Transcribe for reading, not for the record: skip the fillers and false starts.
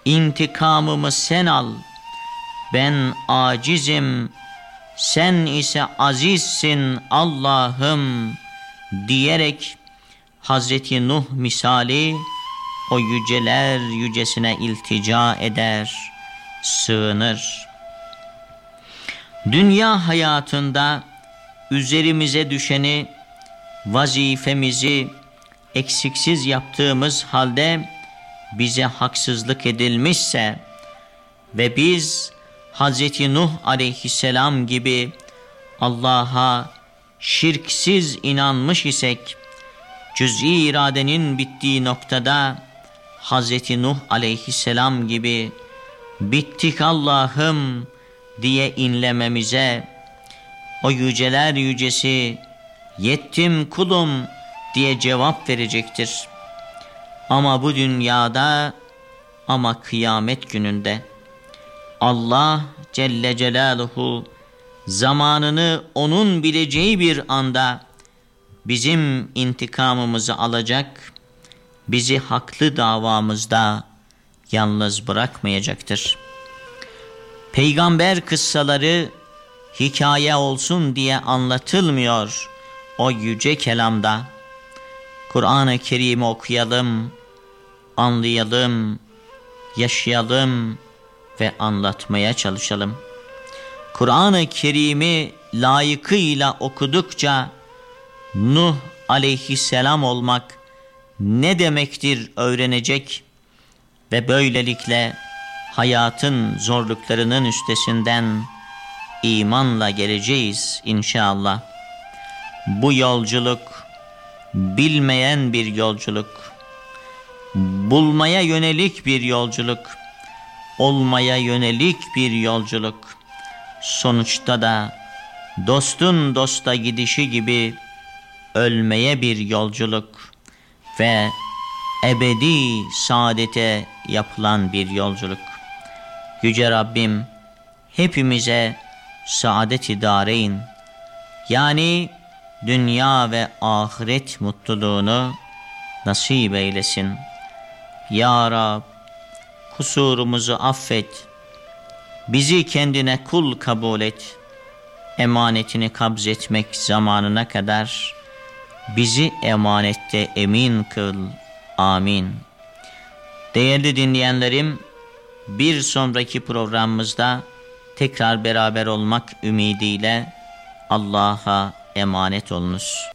İntikamımı sen al, ben acizim, sen ise azizsin Allah'ım diyerek Hazreti Nuh misali o yüceler yücesine iltica eder, sığınır. Dünya hayatında üzerimize düşeni, vazifemizi eksiksiz yaptığımız halde bize haksızlık edilmişse ve biz Hazreti Nuh aleyhisselam gibi Allah'a şirksiz inanmış isek, cüz'i iradenin bittiği noktada Hazreti Nuh aleyhisselam gibi bittik Allah'ım diye inlememize, o yüceler yücesi yettim kulum diye cevap verecektir. Ama bu dünyada, ama kıyamet gününde Allah Celle Celaluhu zamanını onun bileceği bir anda bizim intikamımızı alacak, bizi haklı davamızda yalnız bırakmayacaktır. Peygamber kıssaları hikaye olsun diye anlatılmıyor o yüce kelamda. Kur'an-ı Kerim'i okuyalım, anlayalım, yaşayalım ve anlatmaya çalışalım. Kur'an-ı Kerim'i layıkıyla okudukça Nuh aleyhisselam olmak ne demektir öğrenecek ve böylelikle hayatın zorluklarının üstesinden imanla geleceğiz inşallah. Bu yolculuk bilmeyen bir yolculuk, bulmaya yönelik bir yolculuk, olmaya yönelik bir yolculuk. Sonuçta da dostun dosta gidişi gibi ölmeye bir yolculuk ve ebedi saadete yapılan bir yolculuk. Yüce Rabbim hepimize saadet-i dâreyn, yani dünya ve ahiret mutluluğunu nasip eylesin. Ya Rab, kusurumuzu affet, bizi kendine kul kabul et, emanetini kabz etmek zamanına kadar bizi emanette emin kıl. Amin. Değerli dinleyenlerim, bir sonraki programımızda tekrar beraber olmak ümidiyle Allah'a emanet olunuz.